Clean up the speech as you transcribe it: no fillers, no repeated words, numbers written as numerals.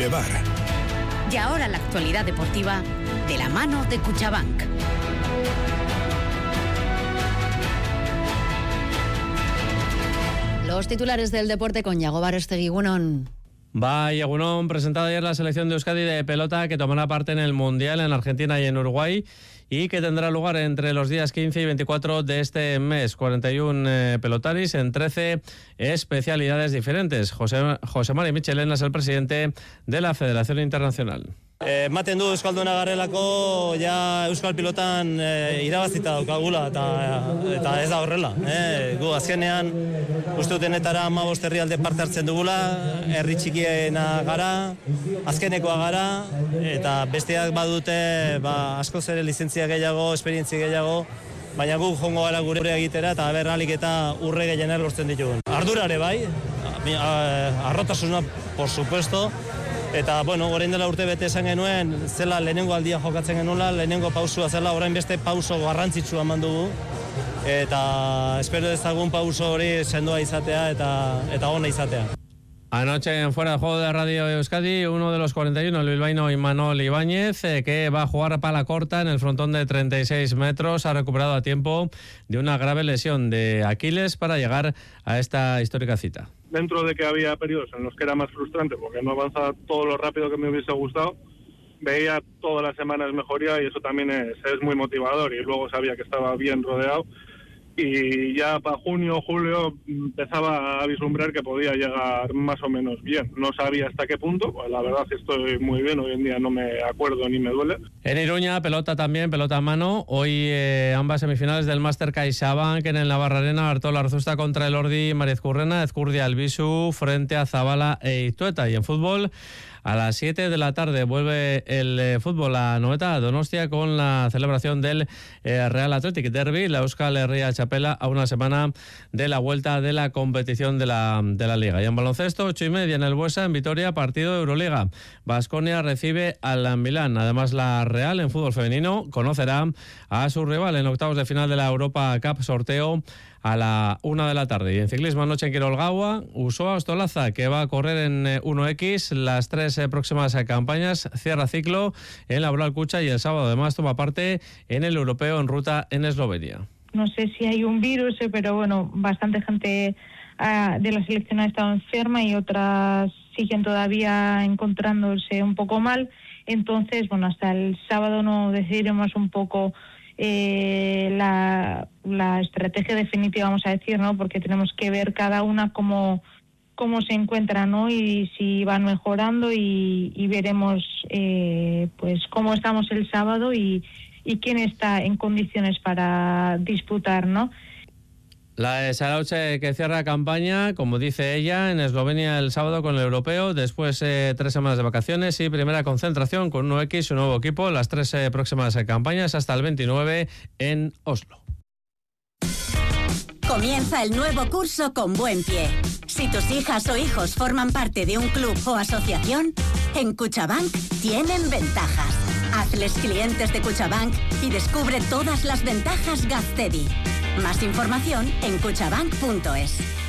Boulevard. Y ahora la actualidad deportiva de la mano de CaixaBank. Los titulares del deporte con Yago Barestegui. Vaya, Egunon, presentada ayer la selección de Euskadi de pelota que tomará parte en el Mundial en Argentina y en Uruguay y que tendrá lugar entre los días 15 y 24 de este mes. 41 pelotaris en 13 especialidades diferentes. José Mari Michelena es el presidente de la Federación Internacional. Ematen du euskalduna garelako ja euskal pilotan irabazita daukagula eta ez da horrela. Gu azkenean uste dut denetara 15 herrialde parte hartzen dugula, herri txikiena gara, azkenekoa gara eta besteak badute askoz ere lizentzia gehiago, esperientzia gehiago, baina gu jongo gara gure egitera eta berralik eta urre gehienak lortzen ditugun. Ardurare bai, arrotasuna por supuesto. Eta, orain dela urte bete esan genuen, zela lehenengo aldia jokatzen genuela, lehenengo pausua zela, orain beste pauso garrantzitsua eman dugu. Eta espero dezagun pauso hori sendoa izatea eta ona izatea. Anoche en Fuera de Juego de Radio Euskadi, uno de los 41, el bilbaíno Imanol Ibáñez, que va a jugar pala corta en el frontón de 36 metros, ha recuperado a tiempo de una grave lesión de Aquiles para llegar a esta histórica cita. Dentro de que había periodos en los que era más frustrante porque no avanzaba todo lo rápido que me hubiese gustado, veía todas las semanas mejoría y eso también es muy motivador, y luego sabía que estaba bien rodeado y ya para junio, julio empezaba a vislumbrar que podía llegar más o menos bien. No sabía hasta qué punto, pues la verdad que estoy muy bien, hoy en día no me acuerdo ni me duele. En Iruña, pelota también, pelota a mano. Hoy ambas semifinales del Máster CaixaBank en el Navarra Arena. Artola Arzusta contra el Ordi Mariezcurrena, Ezcurdia Albisu frente a Zabala e Itueta. Y en fútbol, a las 7 de la tarde vuelve el fútbol a Noeta, a Donostia, con la celebración del Real Athletic Derby, la Euskal Herria Chapela, a una semana de la vuelta de la competición de la Liga. Y en baloncesto, 8:30 en el Buesa, en Vitoria, partido de Euroliga. Baskonia recibe al Milán. Además, la Real, en fútbol femenino, conocerá a su rival en octavos de final de la Europa Cup, sorteo a la 1 de la tarde. Y en ciclismo, anoche en Quirolgaua, Usoa Ostolaza, que va a correr en 1X las 3 próximas campañas, cierra ciclo en la Boral Cucha y el sábado además toma parte en el europeo en ruta en Eslovenia. No sé si hay un virus, pero bastante gente de la selección ha estado enferma y otras siguen todavía encontrándose un poco mal. Entonces, hasta el sábado no decidiremos un poco la estrategia definitiva, vamos a decir, ¿no? Porque tenemos que ver cada una cómo se encuentran, ¿no? Y si van mejorando y veremos pues cómo estamos el sábado y quién está en condiciones para disputar, ¿no? La de Sarauche, que cierra campaña, como dice ella, en Eslovenia el sábado con el europeo, después 3 semanas de vacaciones y primera concentración con 1X, su nuevo equipo, las 3 próximas campañas hasta el 29 en Oslo. Comienza el nuevo curso con buen pie. Si tus hijas o hijos forman parte de un club o asociación, en CaixaBank tienen ventajas. Hazles clientes de CaixaBank y descubre todas las ventajas Gaztedi. Más información en caixabank.es.